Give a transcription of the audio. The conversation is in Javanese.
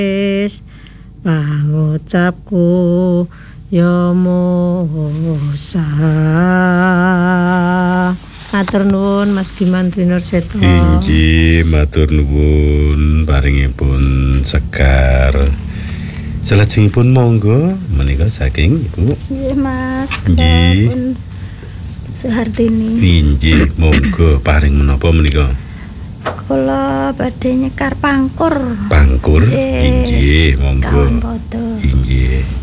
pangucapku ya Musa. Matur nuwun Mas Giman Dwinarseto. Inggih, matur nuwun paringipun sekar. Salajengipun monggo menika saking Ibu. Nggih Mas. Nggih. Suhartini. Inggih, monggo paring menapa menika? Kula badhe nyekar pangkur. Pangkur. Inggih, monggo. Kawan padha. Inggih.